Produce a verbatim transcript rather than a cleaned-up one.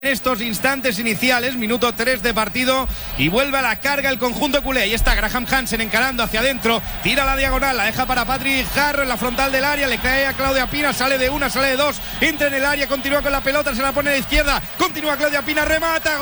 En estos instantes iniciales, minuto tres de partido, y vuelve a la carga el conjunto culé. Ahí está Graham Hansen encarando hacia adentro, tira la diagonal, la deja para Patrick Harrow en la frontal del área, le cae a Claudia Pina, sale de una, sale de dos, entra en el área, continúa con la pelota, se la pone a la izquierda, continúa Claudia Pina, remata.